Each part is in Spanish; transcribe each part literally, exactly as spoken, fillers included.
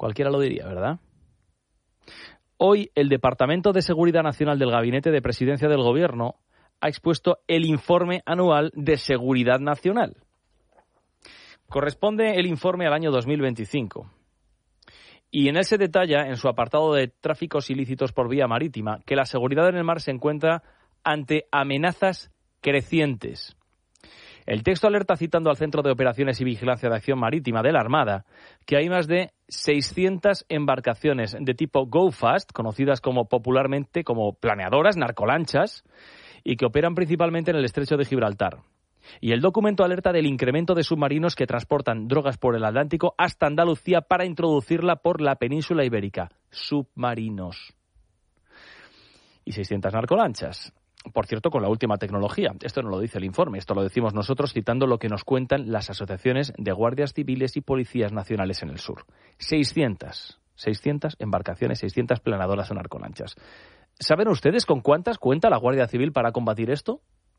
Cualquiera lo diría, ¿verdad? Hoy el Departamento de Seguridad Nacional del Gabinete de Presidencia del Gobierno ha expuesto el informe anual de Seguridad Nacional. Corresponde el informe al año dos mil veinticinco. Y en él se detalla, en su apartado de tráficos ilícitos por vía marítima, que la seguridad en el mar se encuentra ante amenazas crecientes. El texto alerta, citando al Centro de Operaciones y Vigilancia de Acción Marítima de la Armada, que hay más de seiscientas embarcaciones de tipo Go Fast, conocidas como popularmente como planeadoras, narcolanchas, y que operan principalmente en el Estrecho de Gibraltar. Y el documento alerta del incremento de submarinos que transportan drogas por el Atlántico hasta Andalucía para introducirla por la península ibérica. Submarinos. Y seiscientas narcolanchas. Por cierto, con la última tecnología. Esto no lo dice el informe, esto lo decimos nosotros citando lo que nos cuentan las asociaciones de guardias civiles y policías nacionales en el sur. seiscientas. seiscientas embarcaciones, seiscientas planeadoras o narcolanchas. ¿Saben ustedes con cuántas cuenta la Guardia Civil para combatir esto?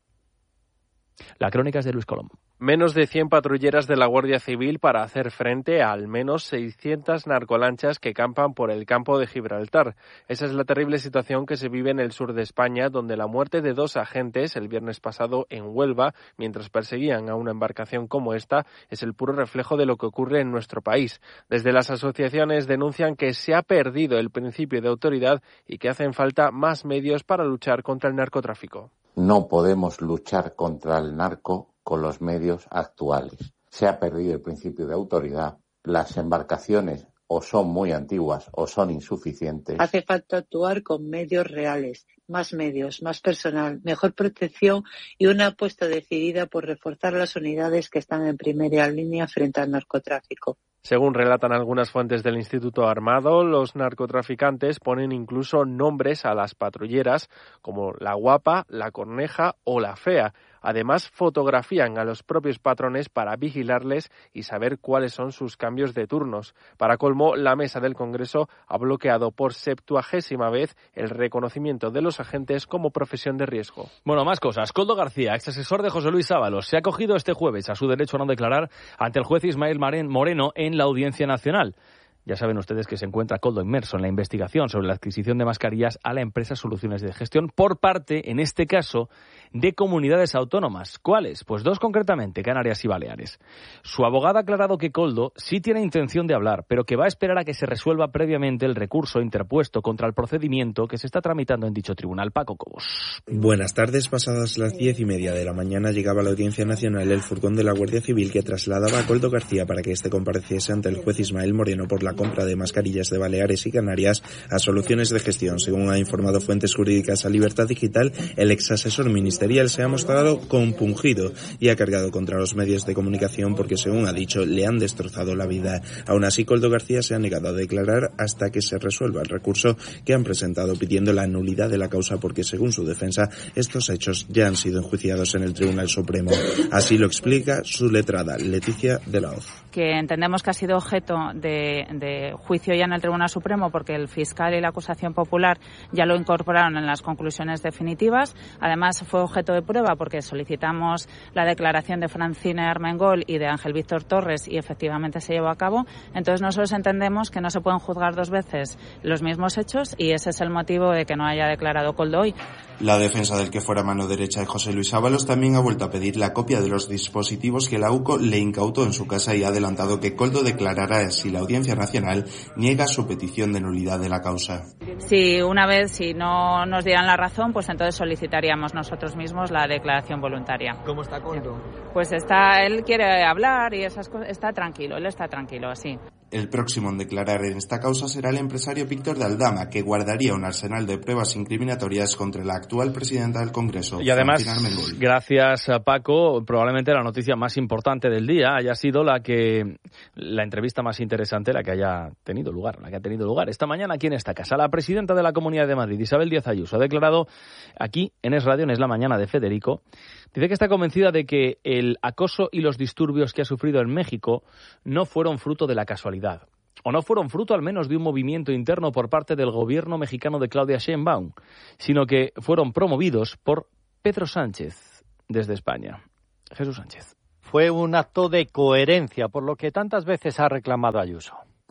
La crónica es de Luis Colom. Menos de cien patrulleras de la Guardia Civil para hacer frente a al menos seiscientas narcolanchas que campan por el campo de Gibraltar. Esa es la terrible situación que se vive en el sur de España, donde la muerte de dos agentes el viernes pasado en Huelva, mientras perseguían a una embarcación como esta, es el puro reflejo de lo que ocurre en nuestro país. Desde las asociaciones denuncian que se ha perdido el principio de autoridad y que hacen falta más medios para luchar contra el narcotráfico. No podemos luchar contra el narco con los medios actuales. Se ha perdido el principio de autoridad. Las embarcaciones o son muy antiguas o son insuficientes. Hace falta actuar con medios reales, más medios, más personal, mejor protección y una apuesta decidida por reforzar las unidades que están en primera línea frente al narcotráfico. Según relatan algunas fuentes del Instituto Armado, los narcotraficantes ponen incluso nombres a las patrulleras como la Guapa, la Corneja o la Fea. Además, fotografían a los propios patrones para vigilarles y saber cuáles son sus cambios de turnos. Para colmo, la mesa del Congreso ha bloqueado por septuagésima vez el reconocimiento de los agentes como profesión de riesgo. Bueno, más cosas. Koldo García, ex asesor de José Luis Ábalos, se ha acogido este jueves a su derecho a no declarar ante el juez Ismael Moreno en la Audiencia Nacional. Ya saben ustedes que se encuentra Koldo inmerso en la investigación sobre la adquisición de mascarillas a la empresa Soluciones de Gestión por parte, en este caso, de comunidades autónomas. ¿Cuáles? Pues dos concretamente, Canarias y Baleares. Su abogada ha aclarado que Koldo sí tiene intención de hablar, pero que va a esperar a que se resuelva previamente el recurso interpuesto contra el procedimiento que se está tramitando en dicho tribunal. Paco Cobos. Buenas tardes. Pasadas las diez y media de la mañana llegaba a la Audiencia Nacional el furgón de la Guardia Civil que trasladaba a Koldo García para que éste compareciese ante el juez Ismael Moreno por la compra de mascarillas de Baleares y Canarias a Soluciones de Gestión. Según ha informado fuentes jurídicas a Libertad Digital, el ex asesor ministerial se ha mostrado compungido y ha cargado contra los medios de comunicación porque, según ha dicho, le han destrozado la vida. Aún así, Koldo García se ha negado a declarar hasta que se resuelva el recurso que han presentado pidiendo la nulidad de la causa porque, según su defensa, estos hechos ya han sido enjuiciados en el Tribunal Supremo. Así lo explica su letrada, Leticia de la Hoz. Que entendemos que ha sido objeto de, de juicio ya en el Tribunal Supremo porque el fiscal y la acusación popular ya lo incorporaron en las conclusiones definitivas. Además, fue objeto de prueba porque solicitamos la declaración de Francina Armengol y de Ángel Víctor Torres y efectivamente se llevó a cabo. Entonces, nosotros entendemos que no se pueden juzgar dos veces los mismos hechos y ese es el motivo de que no haya declarado Koldo hoy. La defensa del que fuera mano derecha de José Luis Ábalos también ha vuelto a pedir la copia de los dispositivos que la U C O le incautó en su casa y ha adelantado que Koldo declarará si la Audiencia Nacional niega su petición de nulidad de la causa. Si una vez, si no nos dieran la razón, pues entonces solicitaríamos nosotros mismos la declaración voluntaria. ¿Cómo está Koldo? Pues está, él quiere hablar y esas cosas, está tranquilo, él está tranquilo, así. El próximo en declarar en esta causa será el empresario Víctor de Aldama, que guardaría un arsenal de pruebas incriminatorias contra la actual presidenta del Congreso. Y además, gracias a Paco, probablemente la noticia más importante del día haya sido la que la entrevista más interesante, la que haya tenido lugar, la que ha tenido lugar esta mañana aquí en esta casa. La presidenta de la Comunidad de Madrid, Isabel Díaz Ayuso, ha declarado aquí en Es Radio, en Es la Mañana de Federico, dice que está convencida de que el acoso y los disturbios que ha sufrido en México no fueron fruto de la casualidad. O no fueron fruto al menos de un movimiento interno por parte del gobierno mexicano de Claudia Sheinbaum, sino que fueron promovidos por Pedro Sánchez desde España. Jesús Sánchez. Fue un acto de coherencia, por lo que tantas veces ha reclamado Ayuso.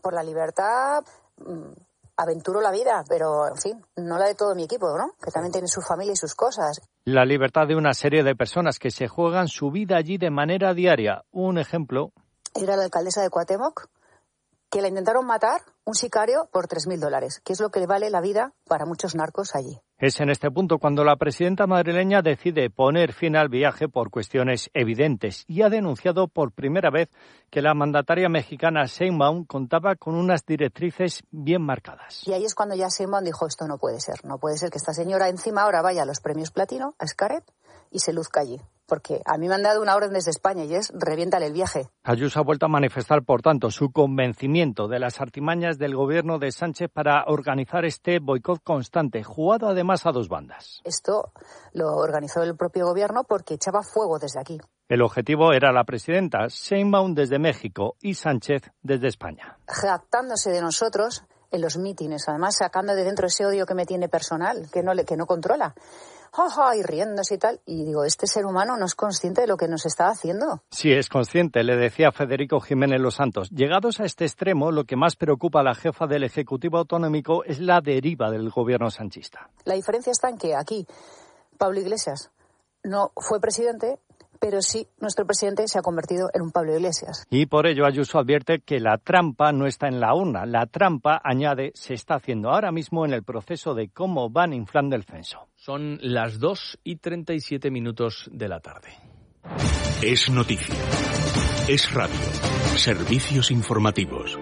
Por la libertad mmm, aventuro la vida, pero, en fin, no la de todo mi equipo, ¿no? Que también tiene su familia y sus cosas. La libertad de una serie de personas que se juegan su vida allí de manera diaria. Un ejemplo. Era la alcaldesa de Cuauhtémoc, que la intentaron matar, un sicario, por tres mil dólares, que es lo que le vale la vida para muchos narcos allí. Es en este punto cuando la presidenta madrileña decide poner fin al viaje por cuestiones evidentes y ha denunciado por primera vez que la mandataria mexicana Sheinbaum contaba con unas directrices bien marcadas. Y ahí es cuando ya Sheinbaum dijo, esto no puede ser, no puede ser que esta señora encima ahora vaya a los premios Platino, a Xcaret, y se luzca allí. Porque a mí me han dado una orden desde España y es reviéntale el viaje. Ayuso ha vuelto a manifestar, por tanto, su convencimiento de las artimañas del gobierno de Sánchez para organizar este boicot constante, jugado además a dos bandas. Esto lo organizó el propio gobierno porque echaba fuego desde aquí. El objetivo era la presidenta Sheinbaum desde México y Sánchez desde España. Jactándose de nosotros en los mítines, además sacando de dentro ese odio que me tiene personal, que no, le, que no controla. Jaja, y riéndose y tal. Y digo, este ser humano no es consciente de lo que nos está haciendo. Sí, es consciente, le decía Federico Jiménez Los Santos. Llegados a este extremo, lo que más preocupa a la jefa del Ejecutivo Autonómico es la deriva del gobierno sanchista. La diferencia está en que aquí Pablo Iglesias no fue presidente, pero sí nuestro presidente se ha convertido en un Pablo Iglesias. Y por ello Ayuso advierte que la trampa no está en la urna. La trampa, añade, se está haciendo ahora mismo en el proceso de cómo van inflando el censo. Son las dos y treinta y siete minutos de la tarde. Es noticia. Es radio. Servicios informativos.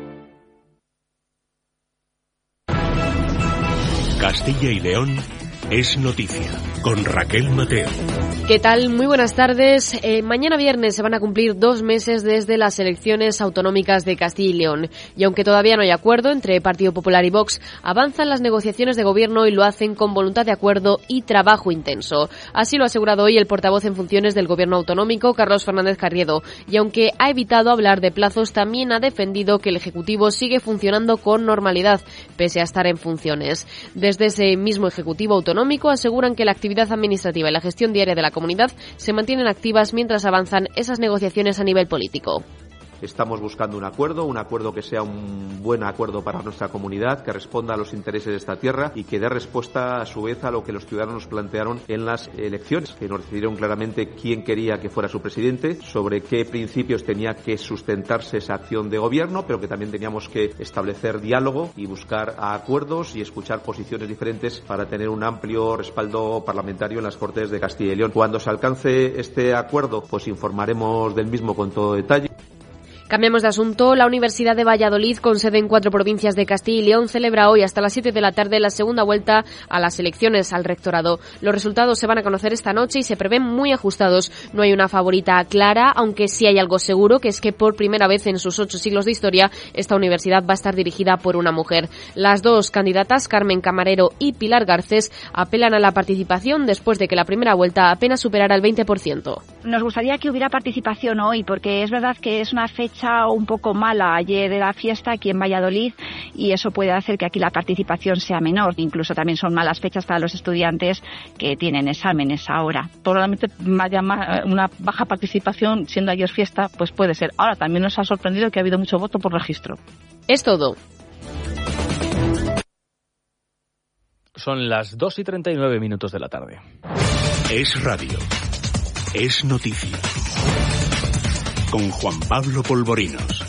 Castilla y León es noticia. Con Raquel Mateo. ¿Qué tal? Muy buenas tardes. Eh, mañana viernes se van a cumplir dos meses desde las elecciones autonómicas de Castilla y León. Y aunque todavía no hay acuerdo entre Partido Popular y Vox, avanzan las negociaciones de gobierno y lo hacen con voluntad de acuerdo y trabajo intenso. Así lo ha asegurado hoy el portavoz en funciones del gobierno autonómico, Carlos Fernández Carriedo. Y aunque ha evitado hablar de plazos, también ha defendido que el Ejecutivo sigue funcionando con normalidad, pese a estar en funciones. Desde ese mismo Ejecutivo autonómico aseguran que la actividad administrativa y la gestión diaria de la comunidad se mantienen activas mientras avanzan esas negociaciones a nivel político. Estamos buscando un acuerdo, un acuerdo que sea un buen acuerdo para nuestra comunidad, que responda a los intereses de esta tierra y que dé respuesta a su vez a lo que los ciudadanos plantearon en las elecciones, que nos decidieron claramente quién quería que fuera su presidente, sobre qué principios tenía que sustentarse esa acción de gobierno, pero que también teníamos que establecer diálogo y buscar acuerdos y escuchar posiciones diferentes para tener un amplio respaldo parlamentario en las Cortes de Castilla y León. Cuando se alcance este acuerdo, pues informaremos del mismo con todo detalle. Cambiamos de asunto. La Universidad de Valladolid, con sede en cuatro provincias de Castilla y León, celebra hoy hasta las siete de la tarde la segunda vuelta a las elecciones al rectorado. Los resultados se van a conocer esta noche y se prevén muy ajustados. No hay una favorita clara, aunque sí hay algo seguro, que es que por primera vez en sus ocho siglos de historia esta universidad va a estar dirigida por una mujer. Las dos candidatas, Carmen Camarero y Pilar Garcés, apelan a la participación después de que la primera vuelta apenas superara el veinte por ciento. Nos gustaría que hubiera participación hoy, porque es verdad que es una fecha un poco mala. Ayer era fiesta aquí en Valladolid y eso puede hacer que aquí la participación sea menor. Incluso también son malas fechas para los estudiantes que tienen exámenes ahora. Probablemente haya una baja participación, siendo ayer fiesta, pues puede ser. Ahora también nos ha sorprendido que ha habido mucho voto por registro. Es todo. Son las dos y treinta y nueve minutos de la tarde. Es radio. Es noticia. Con Juan Pablo Polvorinos.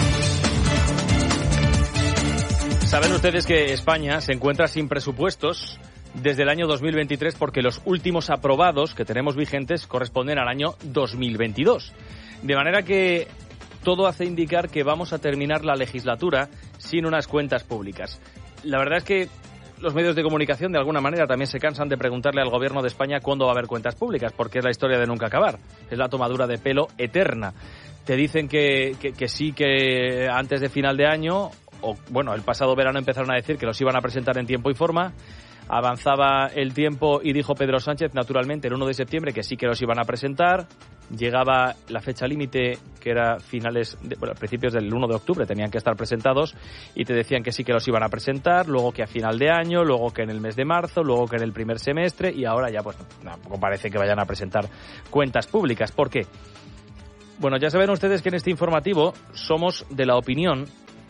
Saben ustedes que España se encuentra sin presupuestos desde el año dos mil veintitrés porque los últimos aprobados que tenemos vigentes corresponden al año dos mil veintidós. De manera que todo hace indicar que vamos a terminar la legislatura sin unas cuentas públicas. La verdad es que los medios de comunicación de alguna manera también se cansan de preguntarle al gobierno de España cuándo va a haber cuentas públicas, porque es la historia de nunca acabar, es la tomadura de pelo eterna. Te dicen que, que, que sí, que antes de final de año, o bueno, el pasado verano empezaron a decir que los iban a presentar en tiempo y forma. Avanzaba el tiempo y dijo Pedro Sánchez, naturalmente, el uno de septiembre que sí que los iban a presentar. Llegaba la fecha límite, que era finales, de, bueno, principios del uno de octubre, tenían que estar presentados, y te decían que sí que los iban a presentar, luego que a final de año, luego que en el mes de marzo, luego que en el primer semestre, y ahora ya pues tampoco parece que vayan a presentar cuentas públicas. ¿Por qué? Bueno, ya saben ustedes que en este informativo somos de la opinión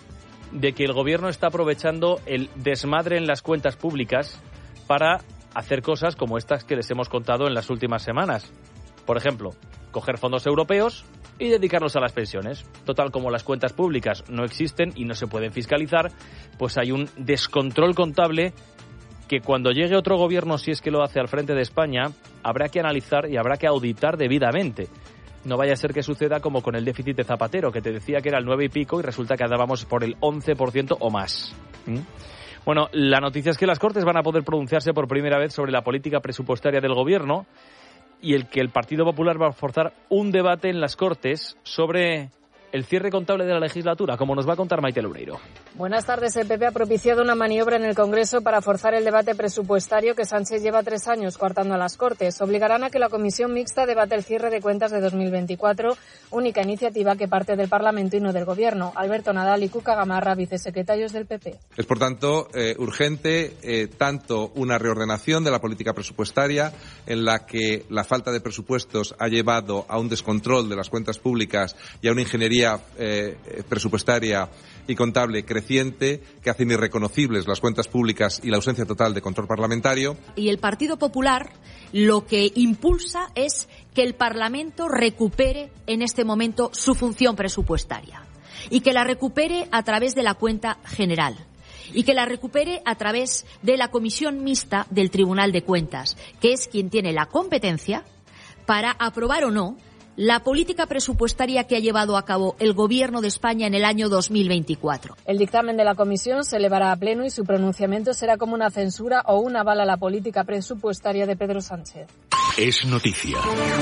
de que el gobierno está aprovechando el desmadre en las cuentas públicas para hacer cosas como estas que les hemos contado en las últimas semanas. Por ejemplo, coger fondos europeos y dedicarlos a las pensiones. Total, como las cuentas públicas no existen y no se pueden fiscalizar, pues hay un descontrol contable que cuando llegue otro gobierno, si es que lo hace al frente de España, habrá que analizar y habrá que auditar debidamente. No vaya a ser que suceda como con el déficit de Zapatero, que te decía que era el nueve y pico y resulta que andábamos por el once por ciento o más. ¿Mm? Bueno, la noticia es que las Cortes van a poder pronunciarse por primera vez sobre la política presupuestaria del gobierno y el que el Partido Popular va a forzar un debate en las Cortes sobre el cierre contable de la legislatura, como nos va a contar Maite Loureiro. Buenas tardes. El P P ha propiciado una maniobra en el Congreso para forzar el debate presupuestario que Sánchez lleva tres años coartando a las Cortes. Obligarán a que la Comisión Mixta debate el cierre de cuentas de dos mil veinticuatro, única iniciativa que parte del Parlamento y no del Gobierno. Alberto Nadal y Cuca Gamarra, vicesecretarios del P P. Es, por tanto, eh, urgente eh, tanto una reordenación de la política presupuestaria en la que la falta de presupuestos ha llevado a un descontrol de las cuentas públicas y a una ingeniería Eh, presupuestaria y contable creciente que hacen irreconocibles las cuentas públicas y la ausencia total de control parlamentario. Y el Partido Popular lo que impulsa es que el Parlamento recupere en este momento su función presupuestaria y que la recupere a través de la cuenta general y que la recupere a través de la Comisión Mixta del Tribunal de Cuentas, que es quien tiene la competencia para aprobar o no la política presupuestaria que ha llevado a cabo el Gobierno de España en el año dos mil veinticuatro. El dictamen de la Comisión se elevará a pleno y su pronunciamiento será como una censura o un aval a la política presupuestaria de Pedro Sánchez. Es noticia.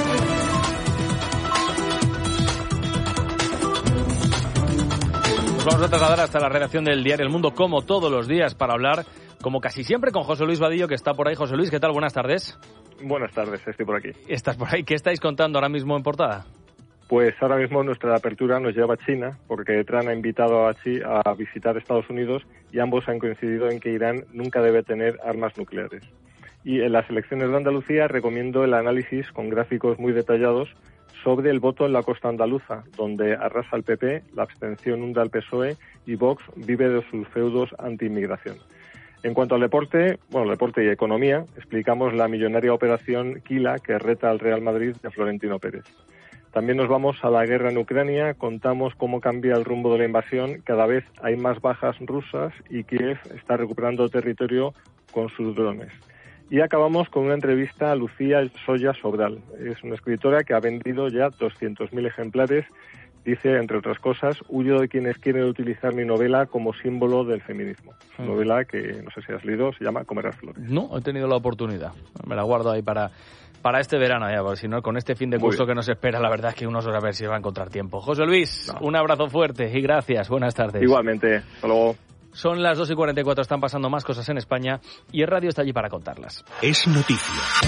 Nos vamos a trasladar hasta la redacción del diario El Mundo, como todos los días, para hablar, como casi siempre, con José Luis Vadillo, que está por ahí. José Luis, ¿qué tal? Buenas tardes. Buenas tardes, estoy por aquí. ¿Estás por ahí? ¿Qué estáis contando ahora mismo en portada? Pues ahora mismo nuestra apertura nos lleva a China, porque Trump ha invitado a, China a visitar Estados Unidos y ambos han coincidido en que Irán nunca debe tener armas nucleares. Y en las elecciones de Andalucía recomiendo el análisis con gráficos muy detallados sobre el voto en la costa andaluza, donde arrasa el P P, la abstención hunda al P S O E y Vox vive de sus feudos anti-inmigración. En cuanto al deporte, bueno, deporte y economía, explicamos la millonaria operación Kila que reta al Real Madrid de Florentino Pérez. También nos vamos a la guerra en Ucrania, contamos cómo cambia el rumbo de la invasión, cada vez hay más bajas rusas y Kiev está recuperando territorio con sus drones. Y acabamos con una entrevista a Lucía Soya Sobral. Es una escritora que ha vendido ya doscientos mil ejemplares. Dice, entre otras cosas, huyo de quienes quieren utilizar mi novela como símbolo del feminismo. Es una novela que, no sé si has leído, se llama Comerás flores. No, he tenido la oportunidad. Me la guardo ahí para, para este verano ya, porque si no, con este fin de curso que nos espera, la verdad es que uno sabe a ver si va a encontrar tiempo. José Luis, no. Un abrazo fuerte y gracias. Buenas tardes. Igualmente. Hasta luego. Son las dos y cuarenta y cuatro, están pasando más cosas en España y el radio está allí para contarlas. Es noticia.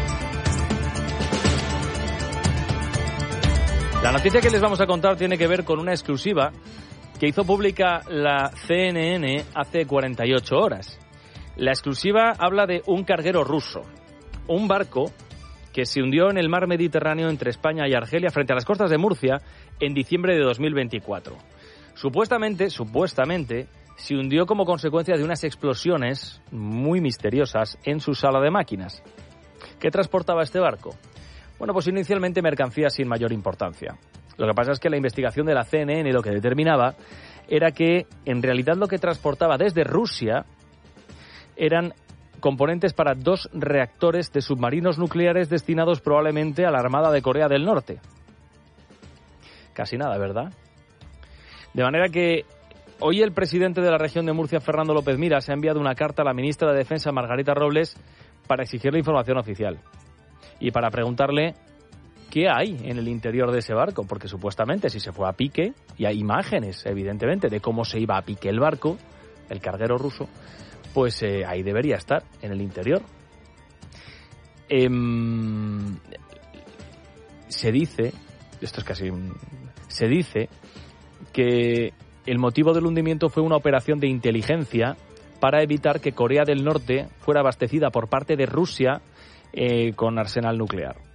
La noticia que les vamos a contar tiene que ver con una exclusiva que hizo pública la C N N hace cuarenta y ocho horas. La exclusiva habla de un carguero ruso, un barco que se hundió en el mar Mediterráneo entre España y Argelia frente a las costas de Murcia en diciembre de dos mil veinticuatro. Supuestamente, supuestamente, se hundió como consecuencia de unas explosiones muy misteriosas en su sala de máquinas. ¿Qué transportaba este barco? Bueno, pues inicialmente mercancías sin mayor importancia. Lo que pasa es que la investigación de la C N N lo que determinaba era que en realidad lo que transportaba desde Rusia eran componentes para dos reactores de submarinos nucleares destinados probablemente a la Armada de Corea del Norte. Casi nada, ¿verdad? De manera que hoy el presidente de la región de Murcia, Fernando López Miras, ha enviado una carta a la ministra de Defensa, Margarita Robles, para exigirle información oficial y para preguntarle qué hay en el interior de ese barco, porque supuestamente si se fue a pique, y hay imágenes, evidentemente, de cómo se iba a pique el barco, el carguero ruso, pues eh, ahí debería estar, en el interior. Eh, se dice, esto es casi... Se dice que el motivo del hundimiento fue una operación de inteligencia para evitar que Corea del Norte fuera abastecida por parte de Rusia eh, con arsenal nuclear.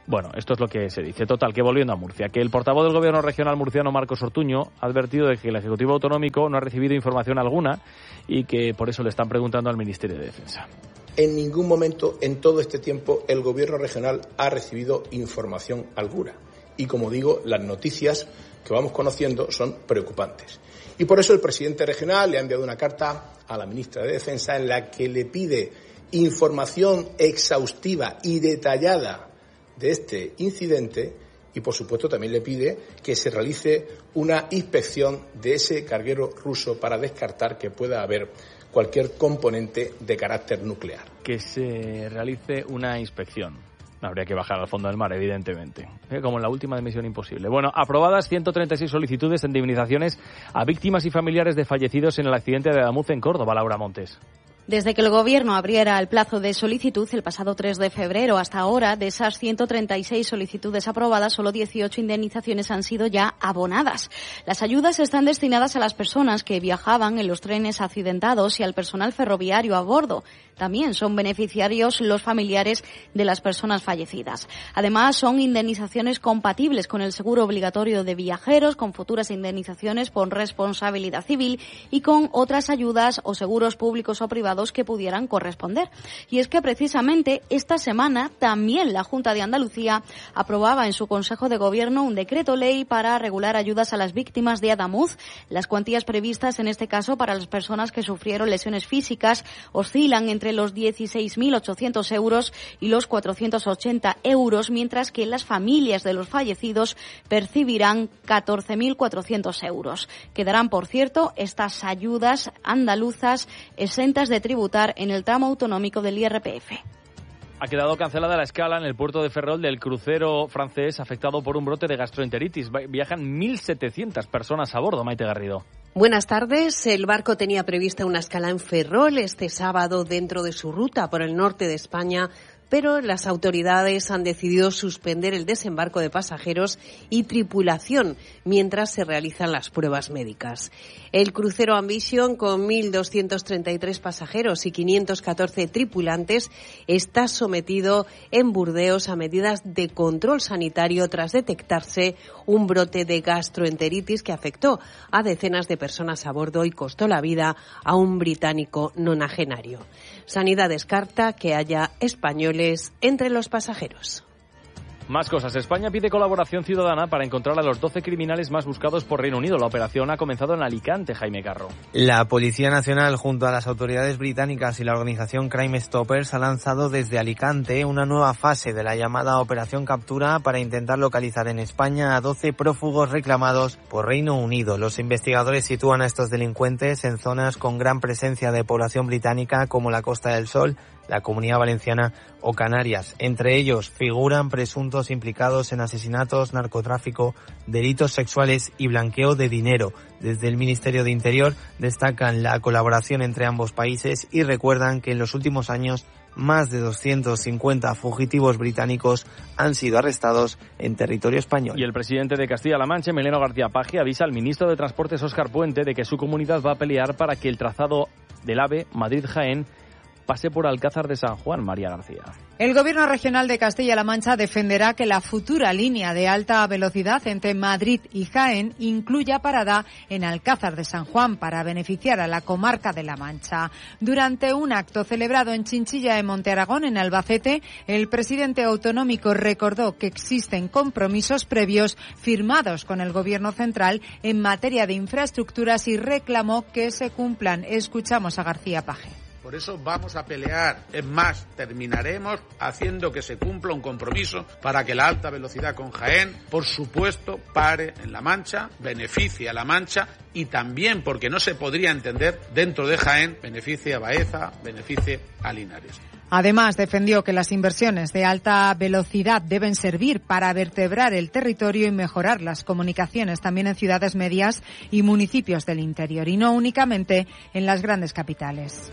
Bueno, esto es lo que se dice. Total, que volviendo a Murcia, que el portavoz del Gobierno regional murciano, Marcos Ortuño, ha advertido de que el Ejecutivo Autonómico no ha recibido información alguna y que por eso le están preguntando al Ministerio de Defensa. En ningún momento en todo este tiempo el Gobierno regional ha recibido información alguna. Y como digo, las noticias que vamos conociendo son preocupantes. Y por eso el presidente regional le ha enviado una carta a la ministra de Defensa en la que le pide información exhaustiva y detallada de este incidente y, por supuesto, también le pide que se realice una inspección de ese carguero ruso para descartar que pueda haber cualquier componente de carácter nuclear. Que se realice una inspección. Habría que bajar al fondo del mar, evidentemente. ¿Eh? Como en la última de Misión Imposible. Bueno, aprobadas ciento treinta y seis solicitudes de indemnizaciones a víctimas y familiares de fallecidos en el accidente de Adamuz en Córdoba. Laura Montes. Desde que el Gobierno abriera el plazo de solicitud el pasado tres de febrero hasta ahora, de esas ciento treinta y seis solicitudes aprobadas, solo dieciocho indemnizaciones han sido ya abonadas. Las ayudas están destinadas a las personas que viajaban en los trenes accidentados y al personal ferroviario a bordo. También son beneficiarios los familiares de las personas fallecidas. Además, son indemnizaciones compatibles con el seguro obligatorio de viajeros, con futuras indemnizaciones por responsabilidad civil y con otras ayudas o seguros públicos o privados que pudieran corresponder. Y es que precisamente esta semana también la Junta de Andalucía aprobaba en su Consejo de Gobierno un decreto ley para regular ayudas a las víctimas de Adamuz. Las cuantías previstas en este caso para las personas que sufrieron lesiones físicas oscilan entre los dieciséis mil ochocientos euros y los cuatrocientos ochenta euros, mientras que las familias de los fallecidos percibirán catorce mil cuatrocientos euros. Quedarán, por cierto, estas ayudas andaluzas exentas de tributar en el tramo autonómico del I R P F. Ha quedado cancelada la escala en el puerto de Ferrol del crucero francés afectado por un brote de gastroenteritis. Viajan mil setecientas personas a bordo, Maite Garrido. Buenas tardes. El barco tenía prevista una escala en Ferrol este sábado dentro de su ruta por el norte de España, pero las autoridades han decidido suspender el desembarco de pasajeros y tripulación mientras se realizan las pruebas médicas. El crucero Ambition, con mil doscientos treinta y tres pasajeros y quinientos catorce tripulantes, está sometido en Burdeos a medidas de control sanitario tras detectarse un brote de gastroenteritis que afectó a decenas de personas a bordo y costó la vida a un británico nonagenario. Sanidad descarta que haya españoles entre los pasajeros. Más cosas. España pide colaboración ciudadana para encontrar a los doce criminales más buscados por Reino Unido. La operación ha comenzado en Alicante, Jaime Carro. La Policía Nacional, junto a las autoridades británicas y la organización Crime Stoppers, ha lanzado desde Alicante una nueva fase de la llamada Operación Captura para intentar localizar en España a doce prófugos reclamados por Reino Unido. Los investigadores sitúan a estos delincuentes en zonas con gran presencia de población británica como la Costa del Sol, la Comunidad Valenciana o Canarias. Entre ellos figuran presuntos implicados en asesinatos, narcotráfico, delitos sexuales y blanqueo de dinero. Desde el Ministerio de Interior destacan la colaboración entre ambos países y recuerdan que en los últimos años más de doscientos cincuenta fugitivos británicos han sido arrestados en territorio español. Y el presidente de Castilla-La Mancha, Emiliano García Paje, avisa al ministro de Transportes, Óscar Puente, de que su comunidad va a pelear para que el trazado del AVE Madrid-Jaén pase por Alcázar de San Juan. María García. El Gobierno regional de Castilla-La Mancha defenderá que la futura línea de alta velocidad entre Madrid y Jaén incluya parada en Alcázar de San Juan para beneficiar a la comarca de La Mancha. Durante un acto celebrado en Chinchilla de Monte Aragón, en Albacete, el presidente autonómico recordó que existen compromisos previos firmados con el Gobierno central en materia de infraestructuras y reclamó que se cumplan. Escuchamos a García Paje. Por eso vamos a pelear. Es más, terminaremos haciendo que se cumpla un compromiso para que la alta velocidad con Jaén, por supuesto, pare en La Mancha, beneficie a La Mancha y también, porque no se podría entender, dentro de Jaén, beneficie a Baeza, beneficie a Linares. Además, defendió que las inversiones de alta velocidad deben servir para vertebrar el territorio y mejorar las comunicaciones también en ciudades medias y municipios del interior, y no únicamente en las grandes capitales.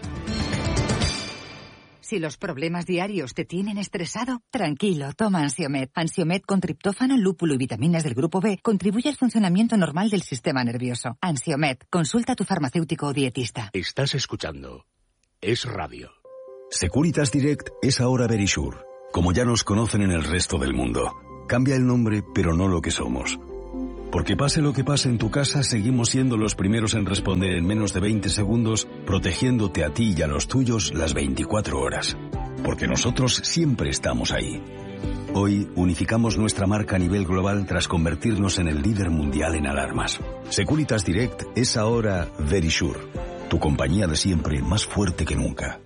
Si los problemas diarios te tienen estresado, tranquilo, toma Ansiomed. Ansiomed con triptófano, lúpulo y vitaminas del grupo B contribuye al funcionamiento normal del sistema nervioso. Ansiomed, consulta a tu farmacéutico o dietista. Estás escuchando Es Radio. Securitas Direct es ahora Verisure. Como ya nos conocen en el resto del mundo, cambia el nombre, pero no lo que somos. Porque pase lo que pase en tu casa, seguimos siendo los primeros en responder en menos de veinte segundos, protegiéndote a ti y a los tuyos las veinticuatro horas. Porque nosotros siempre estamos ahí. Hoy unificamos nuestra marca a nivel global tras convertirnos en el líder mundial en alarmas. Securitas Direct es ahora Verisure, tu compañía de siempre más fuerte que nunca.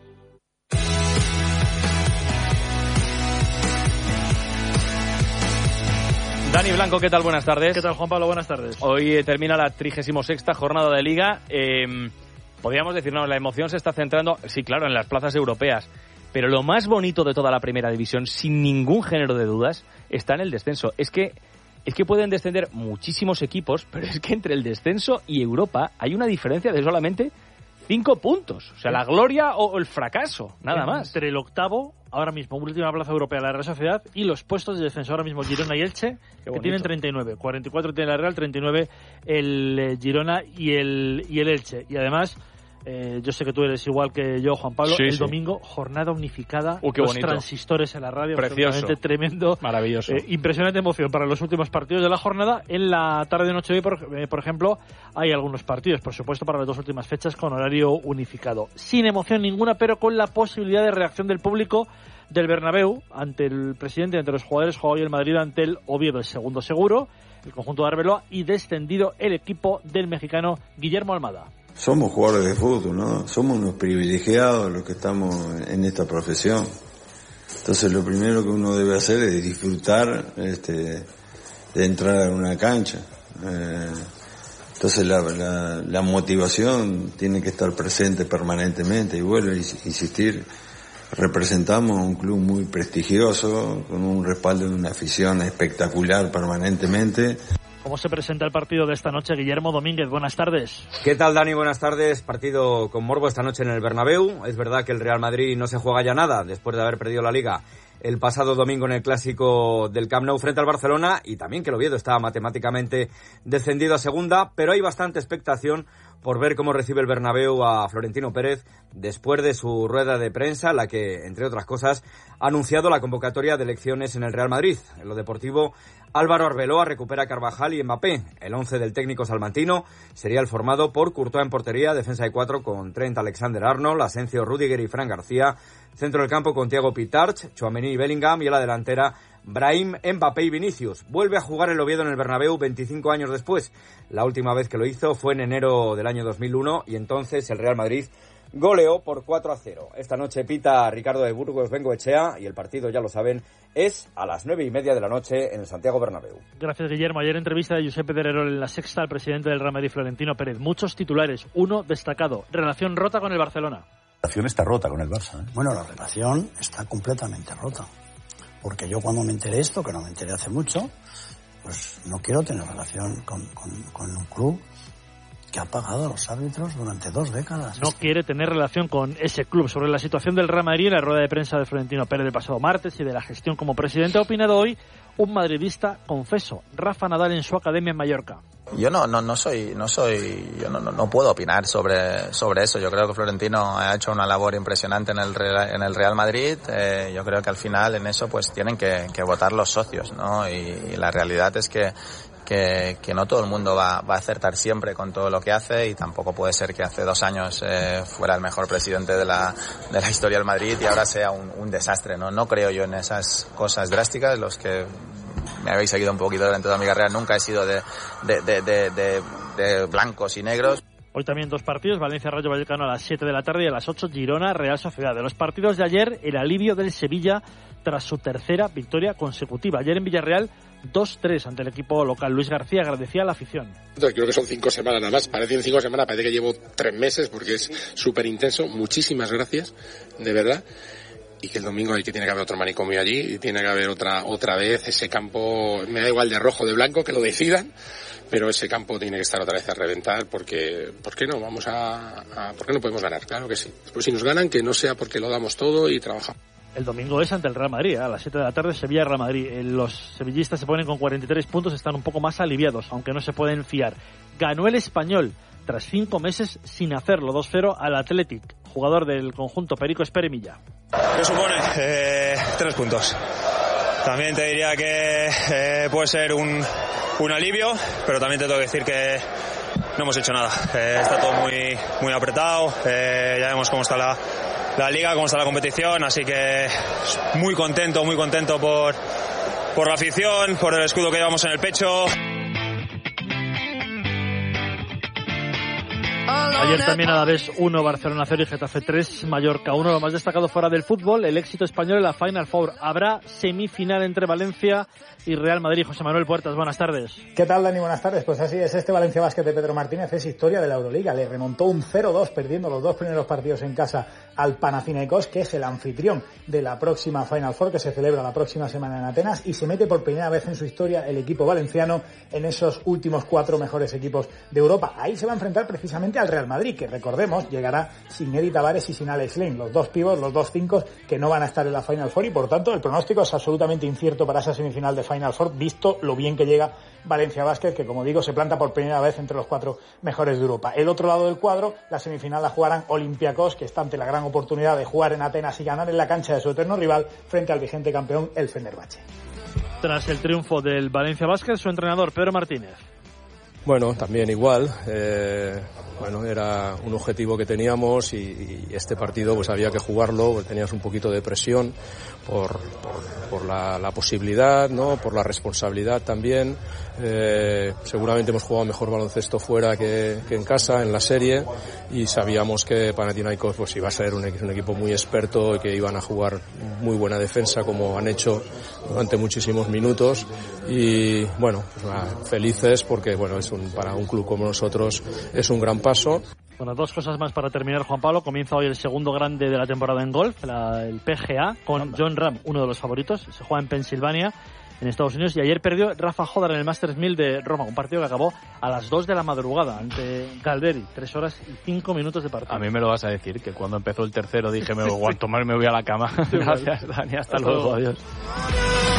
Dani Blanco, ¿qué tal? Buenas tardes. ¿Qué tal, Juan Pablo? Buenas tardes. Hoy eh, termina la trigésima sexta jornada de Liga. Eh, podríamos decir, no, la emoción se está centrando, sí, claro, en las plazas europeas. Pero lo más bonito de toda la Primera División, sin ningún género de dudas, está en el descenso. Es que, es que pueden descender muchísimos equipos, pero es que entre el descenso y Europa hay una diferencia de solamente cinco puntos. O sea, la gloria o el fracaso, nada más. Entre el octavo, ahora mismo, última plaza europea, la Real Sociedad, y los puestos de descenso ahora mismo, Girona y Elche, que tienen treinta y nueve. cuarenta y cuatro tiene la Real, treinta y nueve el eh, Girona y el, y el Elche. Y además, eh, yo sé que tú eres igual que yo, Juan Pablo, sí, el sí. domingo, jornada unificada, uh, los bonito. transistores en la radio, precioso, absolutamente tremendo, maravilloso, eh, impresionante emoción para los últimos partidos de la jornada. En la tarde de noche de hoy, por, eh, por ejemplo, hay algunos partidos, por supuesto, para las dos últimas fechas con horario unificado, sin emoción ninguna, pero con la posibilidad de reacción del público del Bernabéu ante el presidente, ante los jugadores. Juega hoy el Madrid ante el Oviedo, el segundo seguro, el conjunto de Arbeloa, y descendido el equipo del mexicano Guillermo Almada. Somos jugadores de fútbol, ¿no? Somos unos privilegiados los que estamos en esta profesión. Entonces lo primero que uno debe hacer es disfrutar este, de entrar a una cancha. Eh, entonces la, la, la motivación tiene que estar presente permanentemente. Y bueno, insistir, representamos un club muy prestigioso, con un respaldo de una afición espectacular permanentemente. ¿Cómo se presenta el partido de esta noche? Guillermo Domínguez, buenas tardes. ¿Qué tal, Dani? Buenas tardes. Partido con morbo esta noche en el Bernabéu. Es verdad que el Real Madrid no se juega ya nada después de haber perdido la Liga el pasado domingo en el clásico del Camp Nou frente al Barcelona, y también que el Oviedo está matemáticamente descendido a segunda, pero hay bastante expectación por ver cómo recibe el Bernabéu a Florentino Pérez después de su rueda de prensa, la que, entre otras cosas, ha anunciado la convocatoria de elecciones en el Real Madrid. En lo deportivo, Álvaro Arbeloa recupera a Carvajal y Mbappé. El once del técnico salmantino sería el formado por Courtois en portería, defensa de cuatro con Trent Alexander-Arnold, Asensio, Rüdiger y Fran García, centro del campo con Thiago Pitarch, Tchouaméni y Bellingham, y a la delantera Brahim, Mbappé y Vinicius. Vuelve a jugar el Oviedo en el Bernabéu veinticinco años después. La última vez que lo hizo fue en enero del año dos mil uno, y entonces el Real Madrid goleó por cuatro a cero. Esta noche pita Ricardo de Burgos Bengoechea, y el partido, ya lo saben, es a las nueve y media de la noche en el Santiago Bernabéu. Gracias, Guillermo. Ayer entrevista de Josep Pedrerol en La Sexta al presidente del Real Madrid, Florentino Pérez. Muchos titulares, uno destacado: relación rota con el Barcelona. La relación está rota con el Barça, ¿eh? Bueno, la relación está completamente rota. Porque yo cuando me enteré esto, que no me enteré hace mucho, pues no quiero tener relación con, con, con un club que ha pagado a los árbitros durante dos décadas. No quiere tener relación con ese club. Sobre la situación del Real Madrid en la rueda de prensa de Florentino Pérez del pasado martes y de la gestión como presidente, ha opinado hoy un madridista confeso, Rafa Nadal, en su academia en Mallorca. Yo no no no soy no soy yo no no, no puedo opinar sobre sobre eso. Yo creo que Florentino ha hecho una labor impresionante en el Real, en el Real Madrid. Eh, yo creo que al final en eso pues tienen que, que votar los socios, ¿no? Y, y la realidad es que Que, que no todo el mundo va, va a acertar siempre con todo lo que hace, y tampoco puede ser que hace dos años eh, fuera el mejor presidente de la, de la historia del Madrid y ahora sea un, un desastre, ¿no? No creo yo en esas cosas drásticas. Los que me habéis seguido un poquito durante toda mi carrera, nunca he sido de, de, de, de, de, de blancos y negros. Hoy también dos partidos: Valencia Rayo Vallecano a las siete de la tarde y a las ocho Girona Real Sociedad. De los partidos de ayer, el alivio del Sevilla tras su tercera victoria consecutiva. Ayer en Villarreal, dos tres ante el equipo local. Luis García agradecía a la afición. Creo que son cinco semanas nada más. Parecen cinco semanas, parece que llevo tres meses porque es súper intenso. Muchísimas gracias, de verdad. Y que el domingo hay que tiene que haber otro manicomio allí, y tiene que haber otra otra vez ese campo, me da igual de rojo o de blanco, que lo decidan, pero ese campo tiene que estar otra vez a reventar, porque ¿por qué no? Vamos a, a ¿por qué no podemos ganar? Claro que sí. Pues si nos ganan, que no sea porque lo damos todo y trabajamos. El domingo es ante el Real Madrid, ¿eh? A las siete de la tarde, Sevilla-Real Madrid. Los sevillistas se ponen con cuarenta y tres puntos, están un poco más aliviados, aunque no se pueden fiar. Ganó el Español tras cinco meses sin hacerlo, dos cero al Athletic, jugador del conjunto Perico Esperemilla. ¿Qué supone? Eh, tres puntos. También te diría que eh, puede ser un, un alivio, pero también te tengo que decir que no hemos hecho nada. Eh, está todo muy, muy apretado, eh, ya vemos cómo está la, la liga, cómo está la competición, así que muy contento, muy contento por, por la afición, por el escudo que llevamos en el pecho. Ayer también Alavés uno, Barcelona cero y Getafe tres, Mallorca uno. Lo más destacado fuera del fútbol, el éxito español en la Final Four. Habrá semifinal entre Valencia y Real Madrid. José Manuel Puertas, buenas tardes. ¿Qué tal, Dani? Buenas tardes. Pues así es, este Valencia Basket de Pedro Martínez es historia de la Euroliga. Le remontó un cero dos perdiendo los dos primeros partidos en casa al Panathinaikos, que es el anfitrión de la próxima Final Four que se celebra la próxima semana en Atenas, y se mete por primera vez en su historia el equipo valenciano en esos últimos cuatro mejores equipos de Europa. Ahí se va a enfrentar precisamente al Real Madrid, que recordemos llegará sin Eddie Tavares y sin Alex Len, los dos pibos, los dos cinco que no van a estar en la Final Four, y por tanto el pronóstico es absolutamente incierto para esa semifinal de Final Four, visto lo bien que llega Valencia Basket, que como digo se planta por primera vez entre los cuatro mejores de Europa. El otro lado del cuadro, la semifinal la jugarán Olympiacos, que está ante la gran oportunidad de jugar en Atenas y ganar en la cancha de su eterno rival frente al vigente campeón, el Fenerbahce. Tras el triunfo del Valencia Basket, su entrenador Pedro Martínez. Bueno, también igual, eh, bueno, era un objetivo que teníamos, y, y este partido pues había que jugarlo, pues tenías un poquito de presión por, por, por la, la posibilidad, ¿no? Por la responsabilidad también. Eh, seguramente hemos jugado mejor baloncesto fuera que, que en casa, en la serie, y sabíamos que Panathinaikos pues iba a ser un, un equipo muy experto y que iban a jugar muy buena defensa, como han hecho durante muchísimos minutos, y bueno, pues nada, felices porque bueno, es un, para un club como nosotros es un gran paso. Bueno, dos cosas más para terminar, Juan Pablo. Comienza hoy el segundo grande de la temporada en golf, la, el P G A, con John Ram, uno de los favoritos. Se juega en Pensilvania, en Estados Unidos, y ayer perdió Rafa Jodar en el Masters mil de Roma, un partido que acabó a las dos de la madrugada ante Galveri, tres horas y cinco minutos de partido. A mí me lo vas a decir, que cuando empezó el tercero dije, me, cuanto más me voy a la cama. Gracias, Dani, hasta, hasta luego, luego, adiós.